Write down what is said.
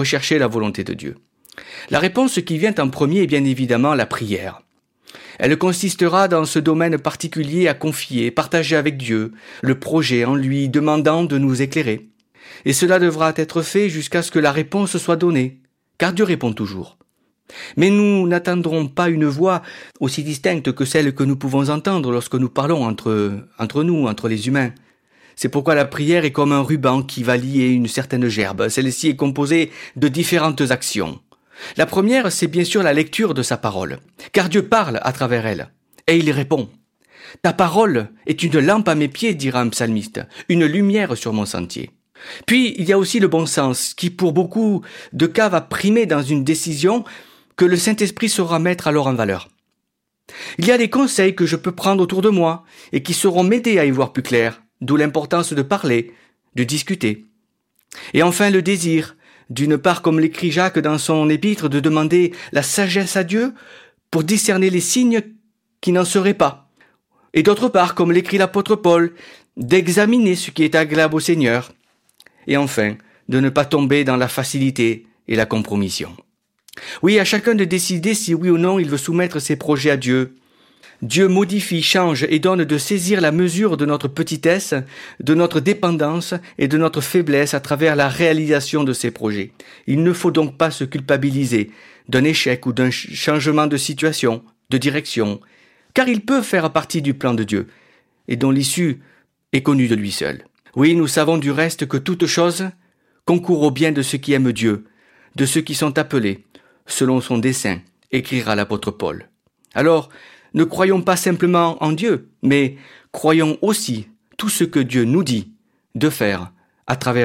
rechercher la volonté de Dieu. La réponse qui vient en premier est bien évidemment la prière. Elle consistera dans ce domaine particulier à confier, partager avec Dieu le projet en lui demandant de nous éclairer. Et cela devra être fait jusqu'à ce que la réponse soit donnée, car Dieu répond toujours. Mais nous n'attendrons pas une voix aussi distincte que celle que nous pouvons entendre lorsque nous parlons entre nous, entre les humains. C'est pourquoi la prière est comme un ruban qui va lier une certaine gerbe. Celle-ci est composée de différentes actions. La première, c'est bien sûr la lecture de sa parole, car Dieu parle à travers elle, et il répond. « Ta parole est une lampe à mes pieds, dira un psalmiste, une lumière sur mon sentier. » Puis, il y a aussi le bon sens, qui pour beaucoup de cas va primer dans une décision que le Saint-Esprit saura mettre alors en valeur. Il y a des conseils que je peux prendre autour de moi, et qui sauront m'aider à y voir plus clair, d'où l'importance de parler, de discuter. Et enfin, le désir, d'une part, comme l'écrit Jacques dans son épître, de demander la sagesse à Dieu pour discerner les signes qui n'en seraient pas. Et d'autre part, comme l'écrit l'apôtre Paul, d'examiner ce qui est agréable au Seigneur. Et enfin, de ne pas tomber dans la facilité et la compromission. Oui, à chacun de décider si oui ou non il veut soumettre ses projets à Dieu. Dieu modifie, change et donne de saisir la mesure de notre petitesse, de notre dépendance et de notre faiblesse à travers la réalisation de ses projets. Il ne faut donc pas se culpabiliser d'un échec ou d'un changement de situation, de direction, car il peut faire partie du plan de Dieu et dont l'issue est connue de lui seul. Oui, nous savons du reste que toute chose concourt au bien de ceux qui aiment Dieu, de ceux qui sont appelés, selon son dessein, écrira l'apôtre Paul. Alors, ne croyons pas simplement en Dieu, mais croyons aussi tout ce que Dieu nous dit de faire à travers